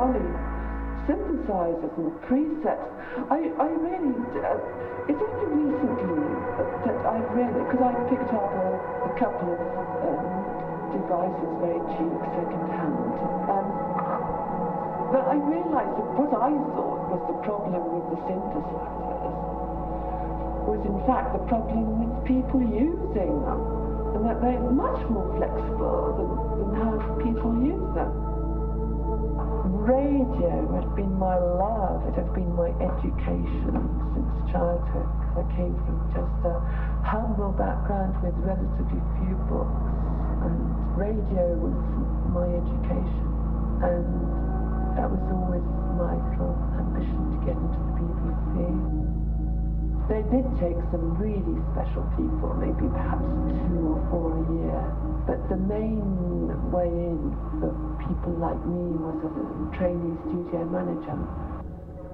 golly, synthesizers and presets. I really, it's only recently that I really, because I picked up a couple of devices very cheap, second hand. But I realized that what I thought was the problem with the synthesizers was in fact the problem with people using them, and that they're much more flexible than how people use them. Radio has been my love, it has been my education since childhood. I came from just a humble background with relatively few books, and radio was my education, and that was always my little ambition to get into the BBC. They did take some really special people, maybe perhaps 2 or 4 a year, but the main way in for people like me was as a trainee studio manager.